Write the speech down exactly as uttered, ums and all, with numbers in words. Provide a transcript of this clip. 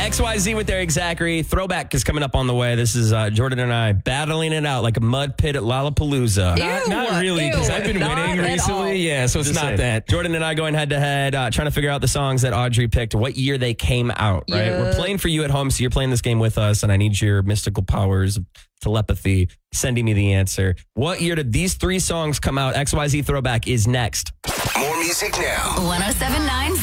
X Y Z with their Exactly. Throwback is coming up on the way. This is uh, Jordan and I battling it out like a mud pit at Lollapalooza. Not, not really, because I've been Not winning at recently. all. Yeah, so it's Just not saying. that. Jordan and I going head to head, uh, trying to figure out the songs that Audrey picked, what year they came out, right? Yeah. We're playing for you at home, so you're playing this game with us, and I need your mystical powers of telepathy sending me the answer. What year did these three songs come out? X Y Z Throwback is next. More music now. ten seventy-nine